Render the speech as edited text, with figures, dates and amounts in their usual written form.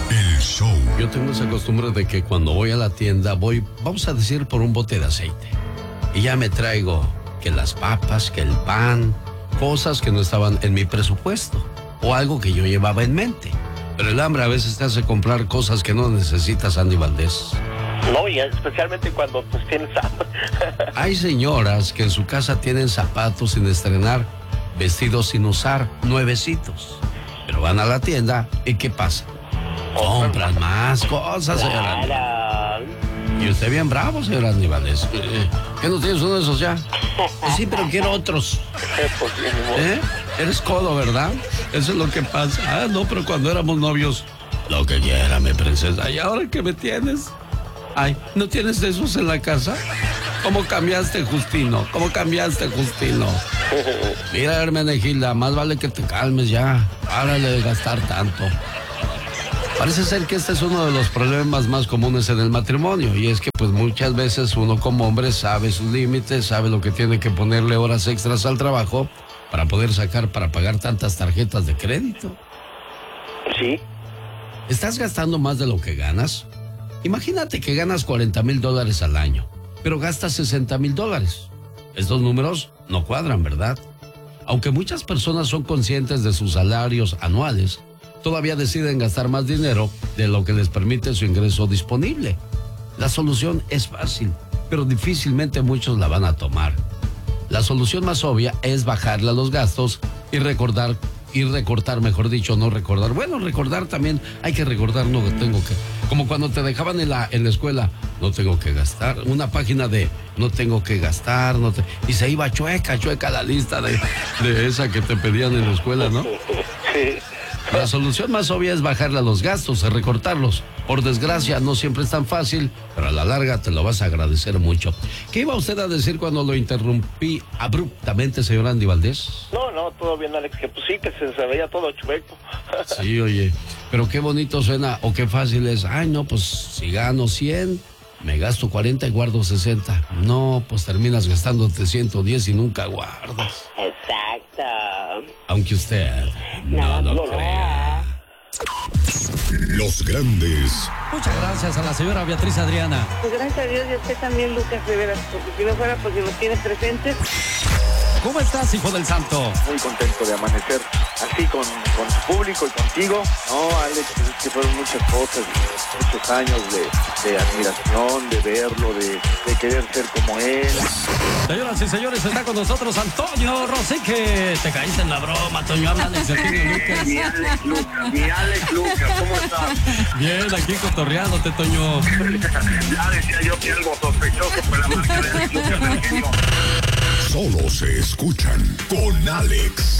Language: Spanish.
El show. Yo tengo esa costumbre de que cuando voy a la tienda voy, vamos a decir, por un bote de aceite. Y ya me traigo que las papas, que el pan, cosas que no estaban en mi presupuesto o algo que yo llevaba en mente. Pero el hambre a veces te hace comprar cosas que no necesitas, Andy Valdés. No, y especialmente cuando pues tienes hambre. Hay señoras que en su casa tienen zapatos sin estrenar, vestidos sin usar, nuevecitos. Pero van a la tienda y ¿qué pasa? Compran más cosas, señora. Claro. Y usted bien bravo, señora Andy Valdés. ¿Qué no tienes uno de esos ya? Sí, pero quiero otros. Pues, ni modo. Eres codo, ¿verdad? Eso es lo que pasa. Ah, no, pero cuando éramos novios, lo que quiera, mi princesa. ¿Y ahora qué me tienes? Ay, ¿no tienes de esos en la casa? ¿Cómo cambiaste, Justino? ¿Cómo cambiaste, Justino? Mira, Hermenegilda, más vale que te calmes ya. Párale de gastar tanto. Parece ser que este es uno de los problemas más comunes en el matrimonio, y es que pues muchas veces uno como hombre sabe sus límites, sabe lo que tiene que ponerle horas extras al trabajo para poder sacar para pagar tantas tarjetas de crédito. Sí. ¿Estás gastando más de lo que ganas? Imagínate que ganas $40,000 al año, pero gastas $60,000. Estos números no cuadran, ¿verdad? Aunque muchas personas son conscientes de sus salarios anuales, todavía deciden gastar más dinero de lo que les permite su ingreso disponible. La solución es fácil, pero difícilmente muchos la van a tomar. La solución más obvia es bajarle a los gastos y recortar, mejor dicho, no recordar. Bueno, recordar también, hay que recordar, no tengo que... Como cuando te dejaban en la escuela, no tengo que gastar. Una página de no tengo que gastar, y se iba chueca la lista de esa que te pedían en la escuela, ¿no? Sí. La solución más obvia es bajarle a los gastos, recortarlos. Por desgracia, no siempre es tan fácil, pero a la larga te lo vas a agradecer mucho. ¿Qué iba usted a decir cuando lo interrumpí abruptamente, señor Andy Valdés? No, todo bien, Alex, que pues sí, que se veía todo chueco. Sí, oye, pero qué bonito suena o qué fácil es. Ay, no, pues si gano 100, me gasto 40 y guardo 60. No, pues terminas gastándote 110 y nunca guardas. Exacto. Aunque usted no lo crea. Los grandes. Muchas gracias a la señora Beatriz Adriana. Pues gracias a Dios y a usted también, Lucas Rivera, porque si no fuera porque nos tiene presentes. ¿Cómo estás, hijo del santo? Muy contento de amanecer así con tu público y contigo. No, Alex, pues es que fueron muchas cosas, muchos años de admiración, de verlo, de querer ser como él. Señoras y señores, está con nosotros Antonio Rosique. Te caíste en la broma, Toño. Habla Alex de Antonio Lucas. Mi Alex Lucas, ¿cómo estás? Bien, aquí cotorreándote, Toño. Ya decía yo que algo sospechoso por la marca de Alex Lucas del genio. Solo se escuchan con Alex.